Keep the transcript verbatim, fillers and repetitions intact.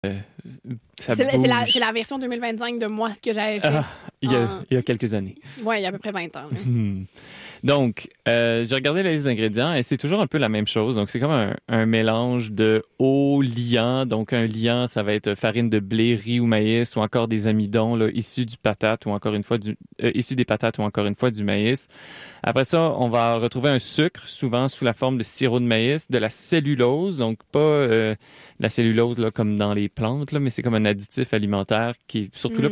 Euh, ça C'est la, c'est, la, bouge. c'est la version deux mille vingt-cinq de moi, ce que j'avais fait. Ah, il, y a, en... il y a quelques années. Oui, il y a à peu près vingt ans. Hmm. Donc, euh, j'ai regardé la liste d'ingrédients et c'est toujours un peu la même chose. Donc, c'est comme un, un mélange de hauts liants. Donc, un liant, ça va être farine de blé, riz ou maïs ou encore des amidons là, issus du patate ou encore une fois du euh, issus des patates ou encore une fois du maïs. Après ça, on va retrouver un sucre, souvent sous la forme de sirop de maïs, de la cellulose, donc pas euh, la cellulose là, comme dans les plantes, là, mais c'est comme un additif alimentaire qui est surtout Mm. là